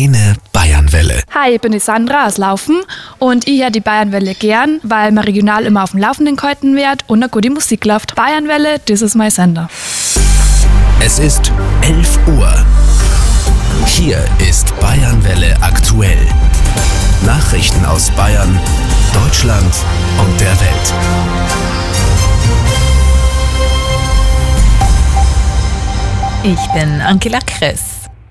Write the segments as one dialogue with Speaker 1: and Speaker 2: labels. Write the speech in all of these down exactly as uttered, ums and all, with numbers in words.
Speaker 1: Deine Bayernwelle.
Speaker 2: Hi, ich bin die Sandra aus Laufen und ich höre die Bayernwelle gern, weil man regional immer auf dem Laufenden gehalten wird und eine gute Musik läuft. Bayernwelle, das ist mein Sender.
Speaker 1: Es ist elf Uhr. Hier ist Bayernwelle aktuell. Nachrichten aus Bayern, Deutschland und der Welt.
Speaker 3: Ich bin Angela Kress.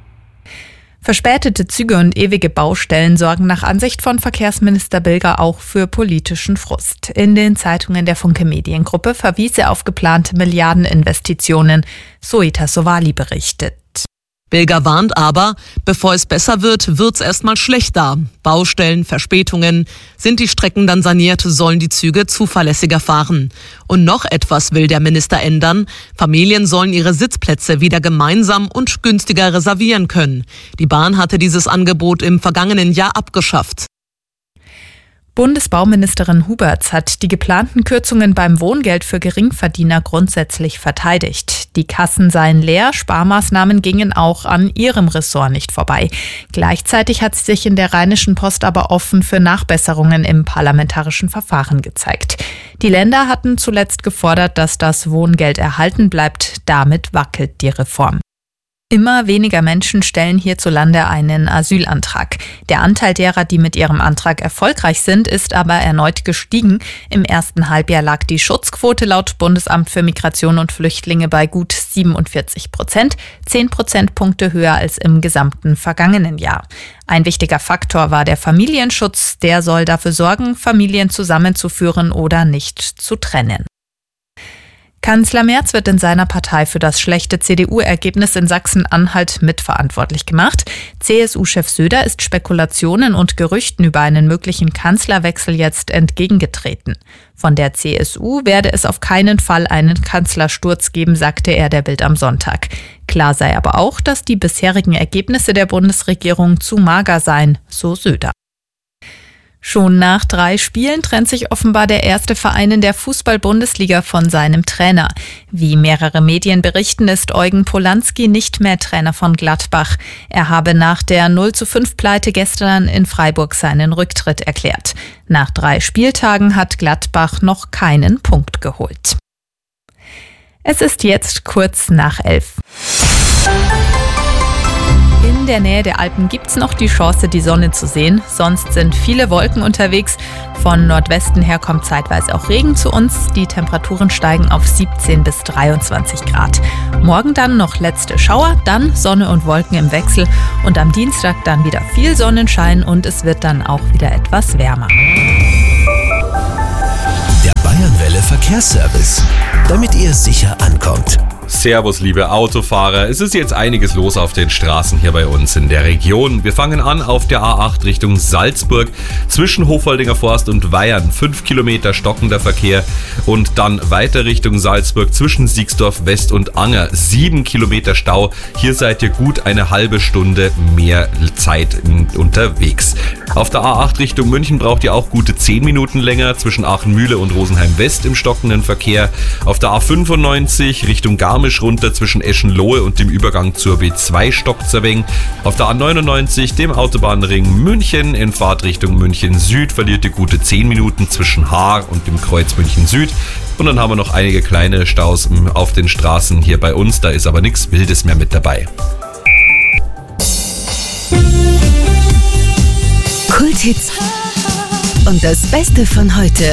Speaker 3: Verspätete Züge und ewige Baustellen sorgen nach Ansicht von Verkehrsminister Bilger auch für politischen Frust. In den Zeitungen der Funke Mediengruppe verwies er auf geplante Milliardeninvestitionen, Soita Sowali berichtet.
Speaker 4: Bilger warnt aber, bevor es besser wird, wird's erstmal schlechter. Baustellen, Verspätungen. Sind die Strecken dann saniert, sollen die Züge zuverlässiger fahren. Und noch etwas will der Minister ändern. Familien sollen ihre Sitzplätze wieder gemeinsam und günstiger reservieren können. Die Bahn hatte dieses Angebot im vergangenen Jahr abgeschafft.
Speaker 3: Bundesbauministerin Huberts hat die geplanten Kürzungen beim Wohngeld für Geringverdiener grundsätzlich verteidigt. Die Kassen seien leer, Sparmaßnahmen gingen auch an ihrem Ressort nicht vorbei. Gleichzeitig hat sie sich in der Rheinischen Post aber offen für Nachbesserungen im parlamentarischen Verfahren gezeigt. Die Länder hatten zuletzt gefordert, dass das Wohngeld erhalten bleibt. Damit wackelt die Reform. Immer weniger Menschen stellen hierzulande einen Asylantrag. Der Anteil derer, die mit ihrem Antrag erfolgreich sind, ist aber erneut gestiegen. Im ersten Halbjahr lag die Schutzquote laut Bundesamt für Migration und Flüchtlinge bei gut siebenundvierzig Prozent, zehn Prozentpunkte höher als im gesamten vergangenen Jahr. Ein wichtiger Faktor war der Familienschutz. Der soll dafür sorgen, Familien zusammenzuführen oder nicht zu trennen. Kanzler Merz wird in seiner Partei für das schlechte C D U-Ergebnis in Sachsen-Anhalt mitverantwortlich gemacht. C S U-Chef Söder ist Spekulationen und Gerüchten über einen möglichen Kanzlerwechsel jetzt entgegengetreten. Von der C S U werde es auf keinen Fall einen Kanzlersturz geben, sagte er der Bild am Sonntag. Klar sei aber auch, dass die bisherigen Ergebnisse der Bundesregierung zu mager seien, so Söder. Schon nach drei Spielen trennt sich offenbar der erste Verein in der Fußball-Bundesliga von seinem Trainer. Wie mehrere Medien berichten, ist Eugen Polanski nicht mehr Trainer von Gladbach. Er habe nach der null zu fünf Pleite gestern in Freiburg seinen Rücktritt erklärt. Nach drei Spieltagen hat Gladbach noch keinen Punkt geholt. Es ist jetzt kurz nach elf. In der Nähe der Alpen gibt's noch die Chance, die Sonne zu sehen. Sonst sind viele Wolken unterwegs. Von Nordwesten her kommt zeitweise auch Regen zu uns. Die Temperaturen steigen auf siebzehn bis dreiundzwanzig Grad. Morgen dann noch letzte Schauer, dann Sonne und Wolken im Wechsel. Und am Dienstag dann wieder viel Sonnenschein und es wird dann auch wieder etwas wärmer.
Speaker 1: Der Bayernwelle Verkehrsservice, damit ihr sicher ankommt.
Speaker 5: Servus, liebe Autofahrer. Es ist jetzt einiges los auf den Straßen hier bei uns in der Region. Wir fangen an auf der A acht Richtung Salzburg. Zwischen Hofholdinger Forst und Weyern fünf Kilometer stockender Verkehr. Und dann weiter Richtung Salzburg zwischen Siegsdorf West und Anger. sieben Kilometer Stau. Hier seid ihr gut eine halbe Stunde mehr Zeit unterwegs. Auf der A acht Richtung München braucht ihr auch gute zehn Minuten länger. Zwischen Aachen-Mühle und Rosenheim West im stockenden Verkehr. Auf der A fünfundneunzig Richtung Garmisch runter zwischen Eschenlohe und dem Übergang zur B zwei Stockzerweng. Auf der A neunundneunzig, dem Autobahnring München in Fahrtrichtung München Süd, verliert ihr gute zehn Minuten zwischen Haar und dem Kreuz München Süd. Und dann haben wir noch einige kleine Staus auf den Straßen hier bei uns. Da ist aber nichts Wildes mehr mit dabei.
Speaker 6: Kulthits und das Beste von heute.